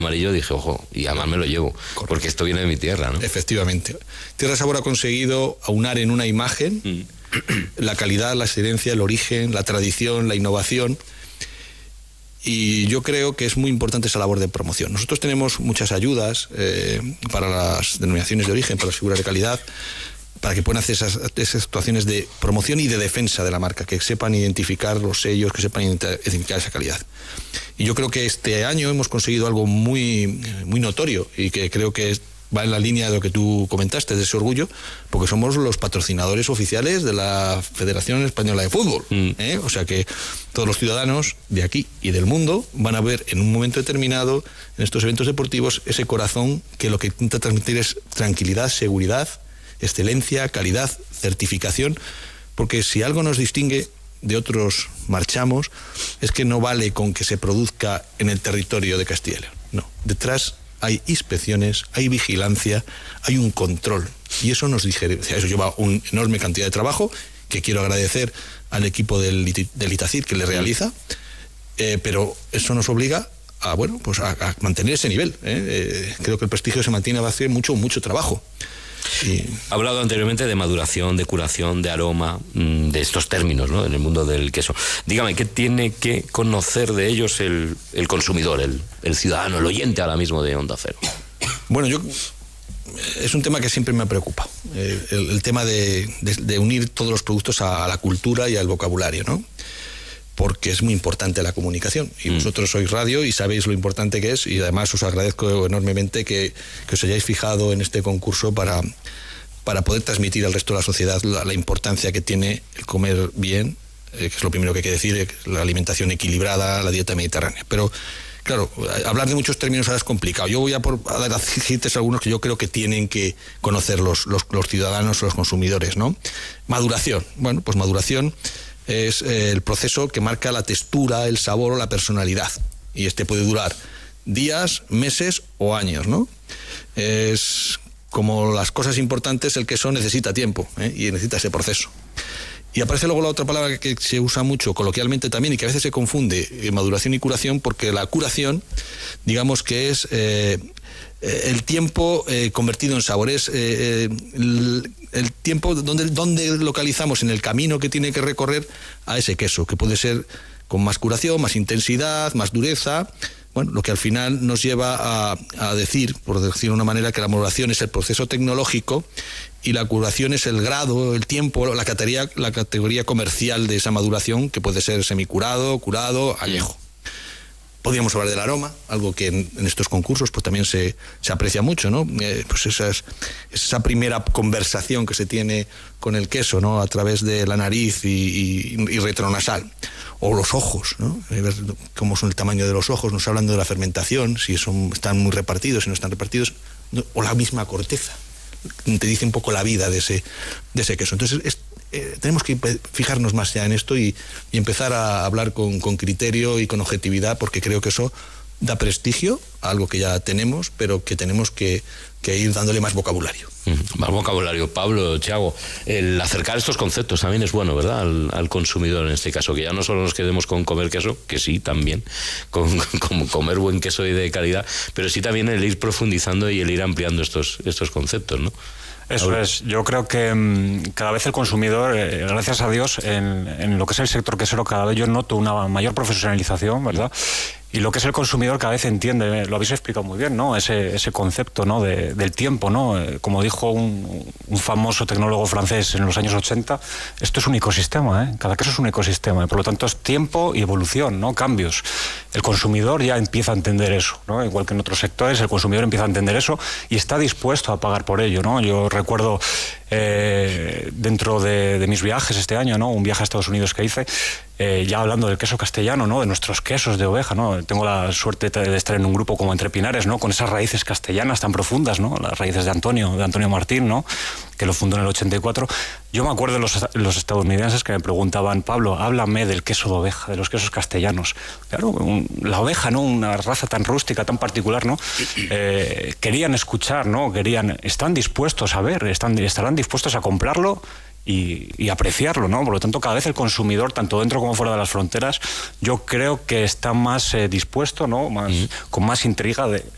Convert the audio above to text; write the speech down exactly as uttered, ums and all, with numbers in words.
amarillo, dije, ojo, y además me lo llevo, correcto, porque esto viene de mi tierra, ¿no? Efectivamente. Tierra Sabor ha conseguido aunar en una imagen mm. la calidad, la excelencia, el origen, la tradición, la innovación, y yo creo que es muy importante esa labor de promoción. Nosotros tenemos muchas ayudas eh, para las denominaciones de origen, para las figuras de calidad, para que puedan hacer esas, esas actuaciones de promoción y de defensa de la marca, que sepan identificar los sellos, que sepan identificar esa calidad. Y yo creo que este año hemos conseguido algo muy, muy notorio y que creo que es, va en la línea de lo que tú comentaste, de ese orgullo, porque somos los patrocinadores oficiales de la Federación Española de Fútbol. Mm. ¿eh? O sea que todos los ciudadanos de aquí y del mundo van a ver en un momento determinado, en estos eventos deportivos, ese corazón que lo que intenta transmitir es tranquilidad, seguridad, excelencia, calidad, certificación, porque si algo nos distingue de otros marchamos, es que no vale con que se produzca en el territorio de Castilla y León. No, detrás hay inspecciones, hay vigilancia, hay un control, y eso nos diferencia. Eso lleva una enorme cantidad de trabajo, que quiero agradecer al equipo del, del ITACID que le realiza, eh, pero eso nos obliga a, bueno, pues a, a mantener ese nivel. ¿eh? Eh, creo que el prestigio se mantiene a base de mucho, mucho trabajo. Sí. Ha hablado anteriormente de maduración, de curación, de aroma, de estos términos, ¿no?, en el mundo del queso. Dígame, ¿qué tiene que conocer de ellos el, el consumidor, el, el ciudadano, el oyente ahora mismo de Onda Cero? Bueno, yo es un tema que siempre me preocupa, eh, el, el tema de, de, de unir todos los productos a, a la cultura y al vocabulario, ¿no? Porque es muy importante la comunicación, y mm. vosotros sois radio y sabéis lo importante que es, y además os agradezco enormemente que, que os hayáis fijado en este concurso para, para poder transmitir al resto de la sociedad la, la importancia que tiene el comer bien, eh, que es lo primero que hay que decir, eh, la alimentación equilibrada, la dieta mediterránea. Pero claro, hablar de muchos términos ahora es complicado. Yo voy a, por, a decirte algunos que yo creo que tienen que conocer los, los, los ciudadanos o los consumidores, ¿no? Maduración. Bueno, pues maduración es eh, el proceso que marca la textura, el sabor o la personalidad. Y este puede durar días, meses o años, ¿no? Es como las cosas importantes, el queso necesita tiempo, ¿eh? y necesita ese proceso. Y aparece luego la otra palabra que se usa mucho coloquialmente también y que a veces se confunde, eh, maduración y curación, porque la curación, digamos que es eh, el tiempo eh, convertido en sabor, es eh, el, el tiempo donde, donde localizamos en el camino que tiene que recorrer a ese queso, que puede ser con más curación, más intensidad, más dureza. Bueno, lo que al final nos lleva a, a decir, por decirlo de una manera, que la maduración es el proceso tecnológico y la curación es el grado, el tiempo, la categoría, la categoría comercial de esa maduración, que puede ser semicurado, curado, añejo. Podríamos hablar del aroma, algo que en, en estos concursos pues también se, se aprecia mucho, ¿no? Eh, pues esas, esa primera conversación que se tiene con el queso, ¿no?, a través de la nariz y, y, y retronasal. O los ojos, ¿no? Ver cómo son el tamaño de los ojos, nos hablan de la fermentación, si son, están muy repartidos, si no están repartidos, o la misma corteza, te dice un poco la vida de ese, de ese queso. Entonces es, eh, tenemos que fijarnos más ya en esto y, y empezar a hablar con, con criterio y con objetividad, porque creo que eso da prestigio a algo que ya tenemos, pero que tenemos que, que ir dándole más vocabulario. Mm, más vocabulario. Pablo, Thiago, el acercar estos conceptos también es bueno, ¿verdad?, al, al consumidor en este caso, que ya no solo nos quedemos con comer queso, que sí, también, con, con comer buen queso y de calidad, pero sí también el ir profundizando y el ir ampliando estos, estos conceptos, ¿no? Eso es, yo creo que mmm, cada vez el consumidor, eh, gracias a Dios, en, en lo que es el sector quesero, cada vez yo noto una mayor profesionalización, ¿verdad? Y lo que es el consumidor cada vez entiende, lo habéis explicado muy bien, ¿no? Ese, ese concepto, ¿no?, de, del tiempo, ¿no? Eh, como dijo un, un famoso tecnólogo francés en los años ochenta, esto es un ecosistema, ¿eh? Cada queso es un ecosistema, y por lo tanto es tiempo y evolución, ¿no?, cambios. El consumidor ya empieza a entender eso, ¿no? Igual que en otros sectores, el consumidor empieza a entender eso y está dispuesto a pagar por ello, ¿no? Yo recuerdo eh, dentro de, de mis viajes este año, ¿no?, un viaje a Estados Unidos que hice, Eh, ya hablando del queso castellano, ¿no?, de nuestros quesos de oveja, ¿no? Tengo la suerte de estar en un grupo como Entre Pinares, ¿no?, con esas raíces castellanas tan profundas, ¿no?, las raíces de Antonio, de Antonio Martín, ¿no?, que lo fundó en el ochenta y cuatro. Yo me acuerdo de los, los estadounidenses que me preguntaban: Pablo, háblame del queso de oveja, de los quesos castellanos. Claro, un, la oveja, ¿no?, una raza tan rústica, tan particular, ¿no?, eh, querían escuchar, ¿no?, querían, están dispuestos a ver, están, estarán dispuestos a comprarlo Y, y apreciarlo, ¿no? Por lo tanto, cada vez el consumidor, tanto dentro como fuera de las fronteras, yo creo que está más eh, dispuesto, ¿no?, más, mm. con más intriga de,